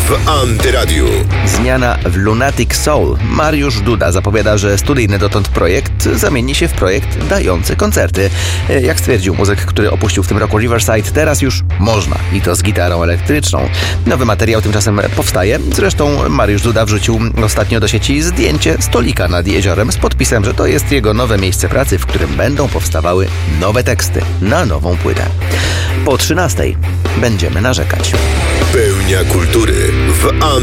w Antyradiu. Zmiana w Lunatic Soul. Mariusz Duda zapowiada, że studyjny dotąd projekt zamieni się w projekt dający koncerty. Jak stwierdził muzyk, który opuścił w tym roku Riverside, teraz już można. I to z gitarą elektryczną. Nowy materiał tymczasem powstaje. Zresztą Mariusz Duda wrzucił ostatnio do sieci zdjęcie stolika nad jeziorem z podpisem, że to jest jego nowe miejsce pracy, w którym będą powstawały nowe teksty na nową płytę. Po 13:00 będziemy narzekać. Pełnia kultury w